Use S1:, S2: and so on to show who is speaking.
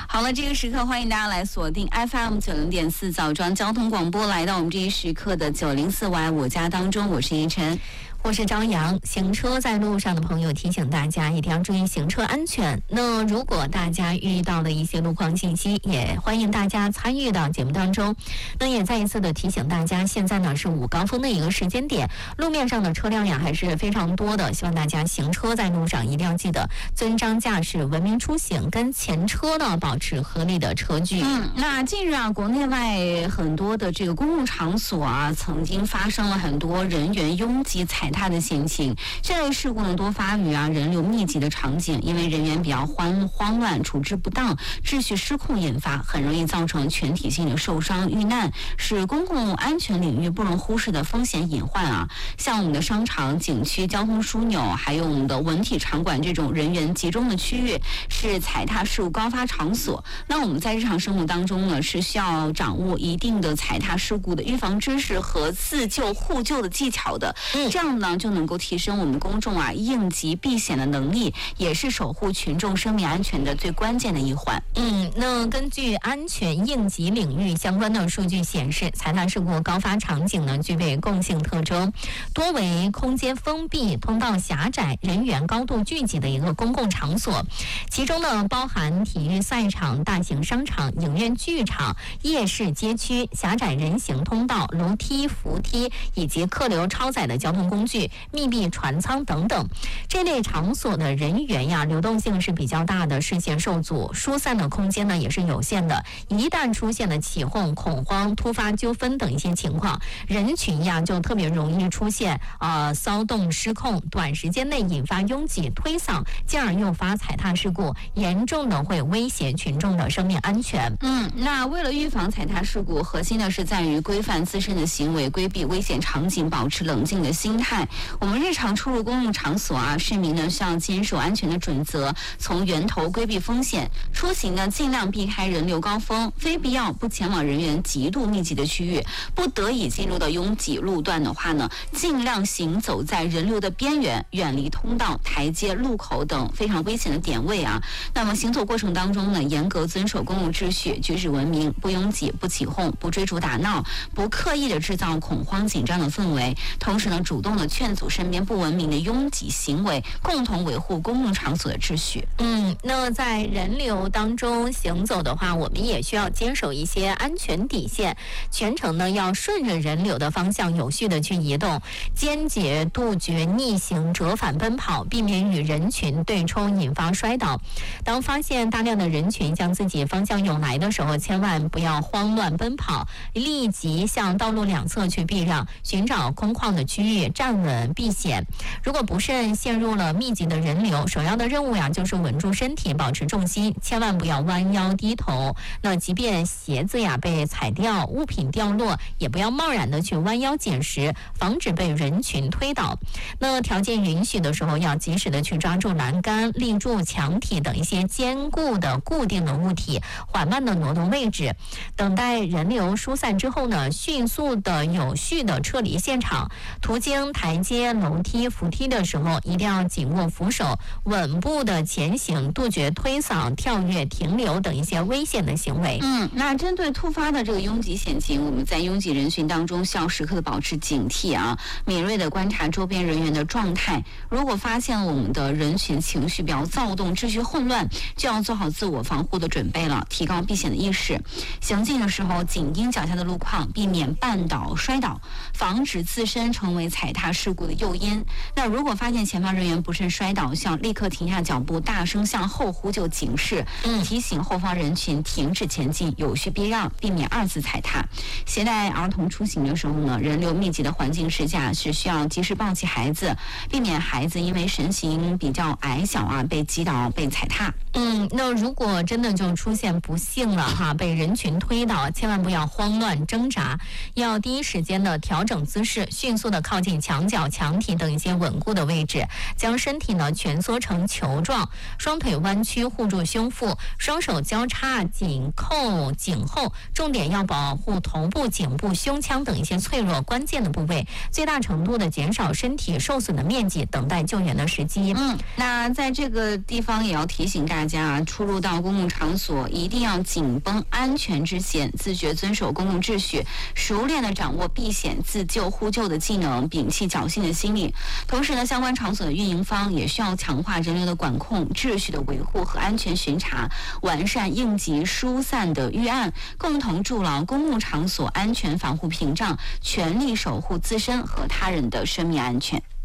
S1: 好了，这个时刻欢迎大家来锁定 FM90.4枣庄交通广播，来到我们这一时刻的904Y我家当中，我是叶晨。
S2: 我是张扬。行车在路上的朋友提醒大家一定要注意行车安全。那如果大家遇到了一些路况信息，也欢迎大家参与到节目当中。那也再一次的提醒大家，现在呢是午高峰的一个时间点，路面上的车辆呀还是非常多的，希望大家行车在路上一定要记得遵章驾驶、文明出行，跟前车呢保持合理的车距。
S1: 那近日啊，国内外很多的这个公共场所啊，曾经发生了很多人员拥挤踩踏的险情。这类事故呢多发于人流密集的场景，因为人员比较慌乱、处置不当、秩序失控引发，很容易造成全体性的受伤遇难，是公共安全领域不容忽视的风险隐患啊。像我们的商场、景区、交通枢纽，还有我们的文体场馆这种人员集中的区域，是踩踏事故高发场所。那我们在日常生活当中呢，是需要掌握一定的踩踏事故的预防知识和自救互救的技巧的。这样呢就能够提升我们公众应急避险的能力，也是守护群众生命安全的最关键的一环。
S2: 那根据安全应急领域相关的数据显示，踩踏事故高发场景呢具备共性特征，多为空间封闭、通道狭窄、人员高度聚集的一个公共场所，其中呢包含体育赛场、大型商场、影院剧场、夜市街区、狭窄人行通道、楼梯、扶梯以及客流超载的交通工具、密闭船舱等等。这类场所的人员流动性是比较大的，视线受阻，疏散的空间呢也是有限的。一旦出现了起哄、恐慌、突发纠纷等一些情况，人群就特别容易出现骚动失控，短时间内引发拥挤推搡，进而诱发踩踏事故，严重的会威胁群众的生命安全。
S1: 那为了预防踩踏事故，核心的是在于规范自身的行为，规避危险场景，保持冷静的心态。我们日常出入公共场所市民呢需要坚守安全的准则，从源头规避风险，出行呢尽量避开人流高峰，非必要不前往人员极度密集的区域，不得已进入的拥挤路段的话呢，尽量行走在人流的边缘，远离通道、台阶、路口等非常危险的点位那么行走过程当中呢，严格遵守公共秩序，举止文明，不拥挤、不起哄、不追逐打闹，不刻意的制造恐慌紧张的氛围，同时呢，主动的劝阻身边不文明的拥挤行为，共同维护公共场所的秩序。
S2: 那在人流当中行走的话，我们也需要坚守一些安全底线，全程呢要顺着人流的方向有序的去移动，坚决杜绝逆行、折返奔跑，避免与人群对冲引发摔倒。当发现大量的人群向自己方向涌来的时候，千万不要慌乱奔跑，立即向道路两侧去避让，寻找空旷的区域站稳避险。如果不慎陷入了密集的人流，首要的任务就是稳住身体，保持重心，千万不要弯腰低头。那即便鞋子被踩掉，物品掉落，也不要贸然的去弯腰捡拾，防止被人群推倒。那条件允许的时候，要及时的去抓住栏杆、立柱、墙体等一些坚固的固定的物体，缓慢的挪动位置，等待人流疏散之后呢，迅速的有序的撤离现场。途经台阶、楼梯、扶梯的时候，一定要紧握扶手，稳步的前行，杜绝推搡、跳跃、停留等一些危险的行为。
S1: 那针对突发的这个拥挤险情，我们在拥挤人群当中需要时刻的保持警惕敏锐的观察周边人员的状态。如果发现我们的人群情绪比较躁动、秩序混乱，就要做好自我防护的准备了，提高避险的意识。行进的时候紧盯脚下的路况，避免绊倒、摔倒，防止自身成为踩踏事故的诱因。那如果发现前方人员不慎摔倒，需要立刻停下脚步，大声向后呼救警示，提醒后方人群停止前进，有序避让，避免二次踩踏。携带儿童出行的时候呢，人流密集的环境之下是需要及时抱起孩子，避免孩子因为身形比较矮小被击倒、被踩踏。
S2: 那如果真的就出现不幸了被人群推倒，千万不要慌乱挣扎，要第一时间的调整姿势，迅速的靠近墙角、墙体等一些稳固的位置，将身体呢蜷缩成球状，双腿弯曲护住胸腹，双手交叉紧扣颈后，重点要保护头部、颈部、胸腔等一些脆弱关键的部位，最大程度的减少身体受损的面积，等待救援的时机。
S1: 那在这个地方也要提醒大家啊，出入到公共场所一定要紧绷安全之线，自觉遵守公共秩序，熟练的掌握避险自救呼救的技能，摒弃侥幸的心理。同时呢，相关场所的运营方也需要强化人流的管控、秩序的维护和安全巡查，完善应急疏散的预案，共同筑牢公共场所安全防护屏障，全力守护自身和他人的生命安全。